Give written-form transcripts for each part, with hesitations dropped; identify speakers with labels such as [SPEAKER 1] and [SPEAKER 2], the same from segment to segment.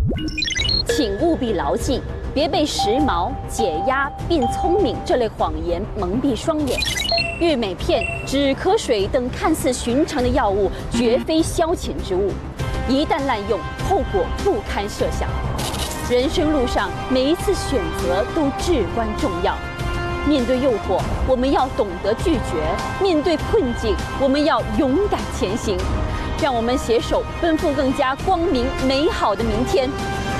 [SPEAKER 1] 请务必牢记，别被时髦、解压并聪明这类谎言蒙蔽双眼。玉美片、止咳水等看似寻常的药物，绝非消遣之物，一旦滥用，后果不堪设想。人生路上，每一次选择都至关重要。面对诱惑，我们要懂得拒绝；面对困境，我们要勇敢前行。让我们携手奔赴更加光明美好的明天。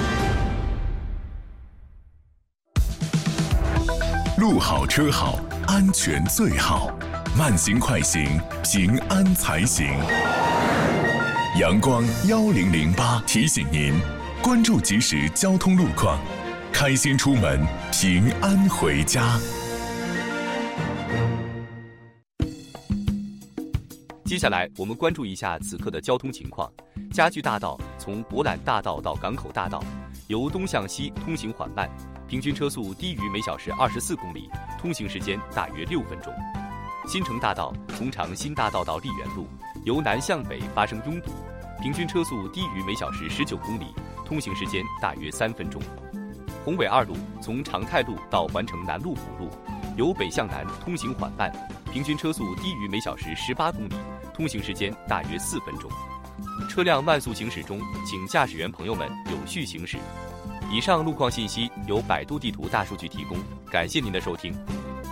[SPEAKER 2] 路好车好，安全最好。慢行快行，平安才行。阳光1008提醒您，关注即时交通路况，开心出门，平安回家。
[SPEAKER 3] 接下来我们关注一下此刻的交通情况。家具大道从博览大道到港口大道，由东向西通行缓慢，平均车速低于每小时24公里，通行时间大约6分钟。新城大道从长新大道到丽园路，由南向北发生拥堵，平均车速低于每小时19公里，通行时间大约3分钟。宏伟2路从长泰路到环城南路5路，由北向南通行缓慢，平均车速低于每小时18公里，通行时间大约4分钟。车辆慢速行驶中，请驾驶员朋友们有序行驶。以上路况信息由百度地图大数据提供，感谢您的收听。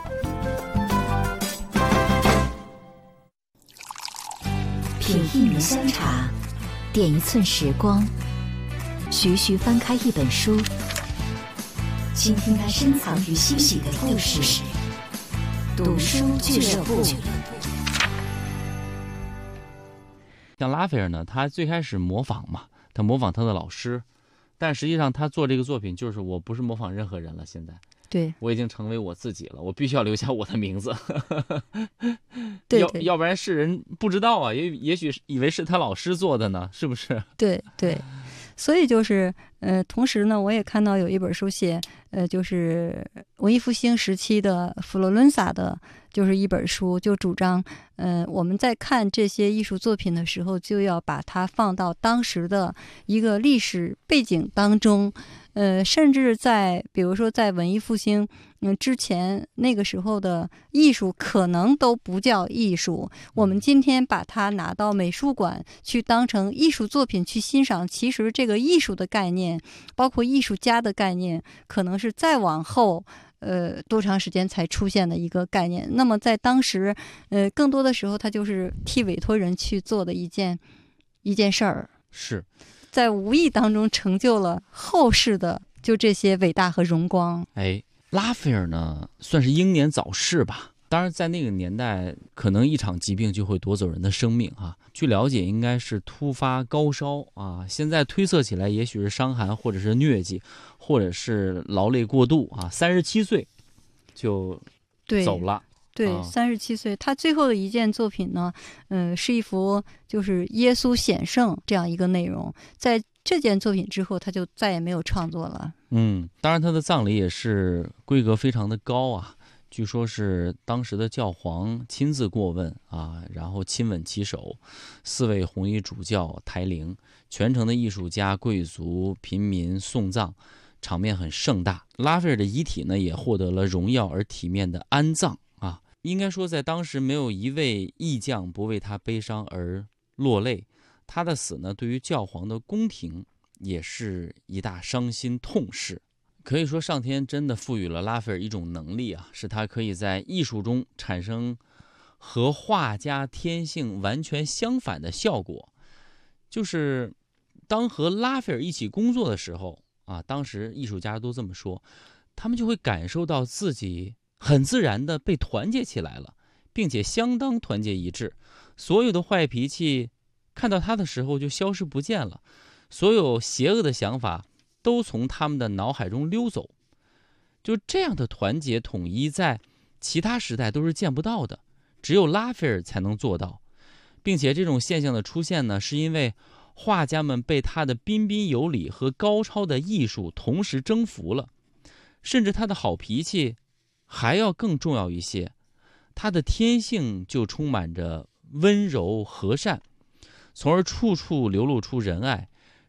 [SPEAKER 4] 品一壶香茶，点一寸时光，徐徐翻开一本书，倾听它深藏于心底的故事。读书俱乐部。
[SPEAKER 5] 像拉斐尔呢，他最开始模仿嘛，他模仿他的老师，但实际上他做这个作品就是我不是模仿任何人了，现在
[SPEAKER 6] 对
[SPEAKER 5] 我已经成为我自己了，我必须要留下我的名字。
[SPEAKER 6] 对
[SPEAKER 5] 要不然世人不知道啊，也许以为是他老师做的呢，是不是？
[SPEAKER 6] 对，所以就是同时呢，我也看到有一本书写就是文艺复兴时期的佛罗伦萨的，就是一本书，就主张我们在看这些艺术作品的时候，就要把它放到当时的一个历史背景当中。甚至比如说在文艺复兴之前，那个时候的艺术可能都不叫艺术。我们今天把它拿到美术馆去当成艺术作品去欣赏，其实这个艺术的概念，包括艺术家的概念，可能是再往后多长时间才出现的一个概念。那么在当时更多的时候，它就是替委托人去做的一件事儿，
[SPEAKER 5] 是
[SPEAKER 6] 在无意当中成就了后世的就这些伟大和荣光。
[SPEAKER 5] 拉斐尔呢算是英年早逝吧，当然在那个年代可能一场疾病就会夺走人的生命啊。据了解应该是突发高烧啊，现在推测起来也许是伤寒或者是疟疾，或者是劳累过度啊，37岁就走了。
[SPEAKER 6] 对，37岁。他最后的一件作品呢，是一幅就是耶稣显圣这样一个内容。在这件作品之后，他就再也没有创作了。
[SPEAKER 5] 当然他的葬礼也是规格非常的高啊，据说是当时的教皇亲自过问啊，然后亲吻其手，4位红衣主教抬灵，全城的艺术家、贵族、平民送葬，场面很盛大。拉斐尔的遗体呢，也获得了荣耀而体面的安葬。应该说在当时没有一位艺匠不为他悲伤而落泪，他的死呢，对于教皇的宫廷也是一大伤心痛事。可以说上天真的赋予了拉斐尔一种能力啊，使他可以在艺术中产生和画家天性完全相反的效果。就是当和拉斐尔一起工作的时候啊，当时艺术家都这么说，他们就会感受到自己很自然地被团结起来了，并且相当团结一致。所有的坏脾气看到他的时候就消失不见了，所有邪恶的想法都从他们的脑海中溜走。就这样的团结统一在其他时代都是见不到的，只有拉斐尔才能做到。并且这种现象的出现呢，是因为画家们被他的彬彬有礼和高超的艺术同时征服了。甚至他的好脾气还要更重要一些，他的天性就充满着温柔和善，从而处处流露出仁爱，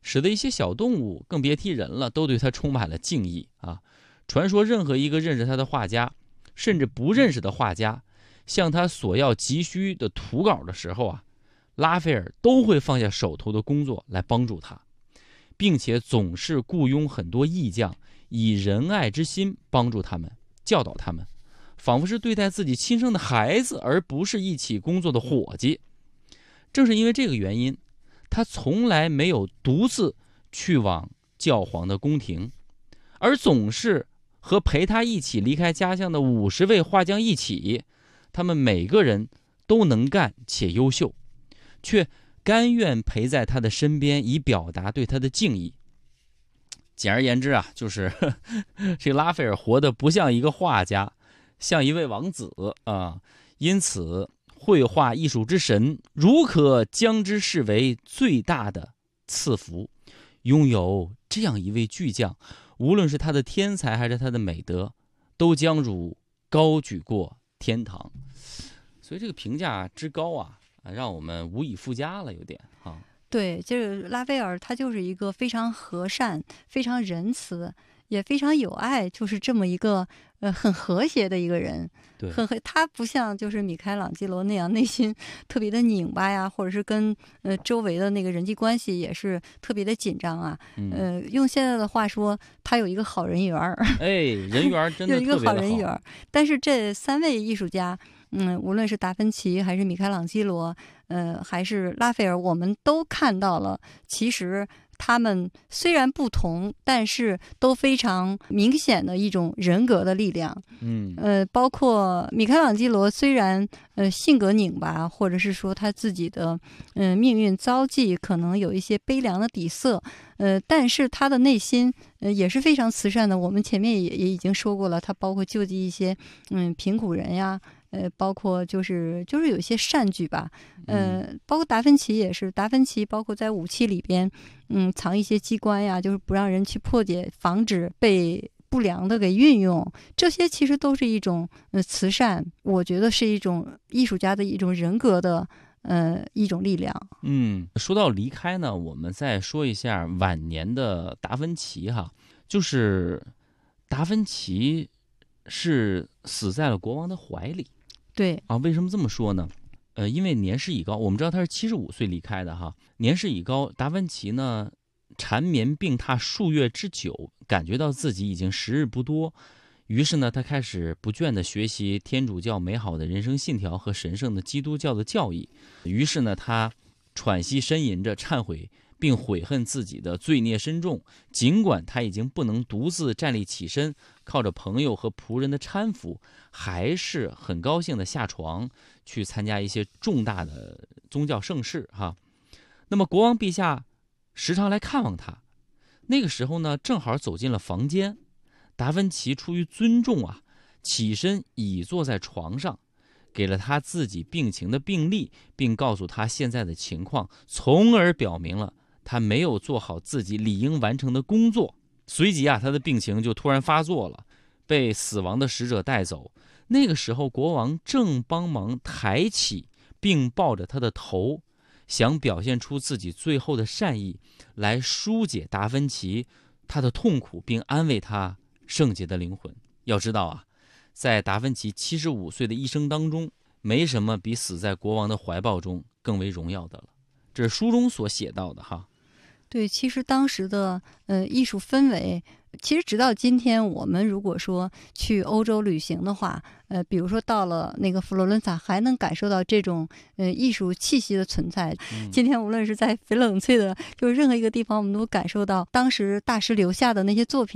[SPEAKER 5] 使得一些小动物，更别提人了，都对他充满了敬意啊。传说任何一个认识他的画家，甚至不认识的画家，向他索要急需的图稿的时候啊，拉斐尔都会放下手头的工作来帮助他，并且总是雇佣很多艺匠，以仁爱之心帮助他们，教导他们，仿佛是对待自己亲生的孩子，而不是一起工作的伙计。正是因为这个原因，他从来没有独自去往教皇的宫廷，而总是和陪他一起离开家乡的50位画匠一起，他们每个人都能干且优秀，却甘愿陪在他的身边，以表达对他的敬意。简而言之啊，就是这拉斐尔活得不像一个画家，像一位王子啊。因此，绘画艺术之神如可将之视为最大的赐福。拥有这样一位巨匠，无论是他的天才还是他的美德，都将汝高举过天堂。所以这个评价之高啊，让我们无以复加了，有点啊。
[SPEAKER 6] 对，就是拉斐尔，他就是一个非常和善、非常仁慈，也非常有爱，就是这么一个很和谐的一个人。
[SPEAKER 5] 对，
[SPEAKER 6] 他不像就是米开朗基罗那样内心特别的拧巴呀，或者是跟周围的那个人际关系也是特别的紧张啊。用现在的话说，他有一个好人缘儿。哎，
[SPEAKER 5] 人缘真的特别的好。有一个好人缘。
[SPEAKER 6] 但是这3位艺术家，无论是达芬奇还是米开朗基罗，还是拉斐尔，我们都看到了，其实他们虽然不同，但是都非常明显的一种人格的力量。包括米开朗基罗虽然性格拧巴，或者是说他自己的命运遭际可能有一些悲凉的底色，但是他的内心也是非常慈善的。我们前面也已经说过了，他包括救济一些贫苦人呀。包括就是有一些善举吧，包括达芬奇也是，达芬奇包括在武器里边，藏一些机关呀，就是不让人去破解，防止被不良的给运用，这些其实都是一种慈善，我觉得是一种艺术家的一种人格的一种力量。
[SPEAKER 5] 说到离开呢，我们再说一下晚年的达芬奇哈，就是达芬奇是死在了国王的怀里。
[SPEAKER 6] 对
[SPEAKER 5] 啊，为什么这么说呢？因为年事已高，我们知道他是75岁离开的哈。年事已高，达芬奇呢缠绵病榻数月之久，感觉到自己已经时日不多，于是呢，他开始不倦地学习天主教美好的人生信条和神圣的基督教的教义。于是呢，他喘息呻吟着忏悔，并悔恨自己的罪孽深重。尽管他已经不能独自站立起身，靠着朋友和仆人的搀扶，还是很高兴地下床去参加一些重大的宗教盛事哈。那么国王陛下时常来看望他，那个时候呢，正好走进了房间。达芬奇出于尊重啊，起身倚坐在床上，给了他自己病情的病历，并告诉他现在的情况，从而表明了他没有做好自己理应完成的工作。随即啊，他的病情就突然发作了，被死亡的使者带走。那个时候，国王正帮忙抬起并抱着他的头，想表现出自己最后的善意，来疏解达芬奇他的痛苦，并安慰他圣洁的灵魂。要知道啊，在达芬奇75岁的一生当中，没什么比死在国王的怀抱中更为荣耀的了。这是书中所写到的哈。
[SPEAKER 6] 对，其实当时的艺术氛围，其实直到今天，我们如果说去欧洲旅行的话，比如说到了那个佛罗伦萨，还能感受到这种艺术气息的存在。今天无论是在翡冷翠的，就是任何一个地方，我们都感受到当时大师留下的那些作品。